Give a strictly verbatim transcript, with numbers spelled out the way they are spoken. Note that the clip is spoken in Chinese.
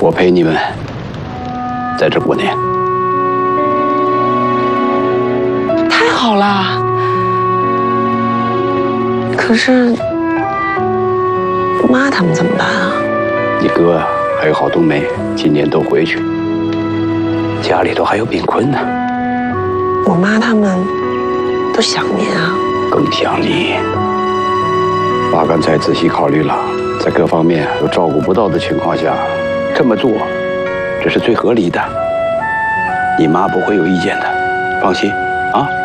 我陪你们在这过年。 太好了！可是妈他们怎么办啊？ 你哥还有郝冬梅，今年都回去，家里头还有炳坤呢。 我妈他们都想您啊， 更想你。爸刚才仔细考虑了，在各方面都照顾不到的情况下，这么做，这是最合理的。你妈不会有意见的，放心啊。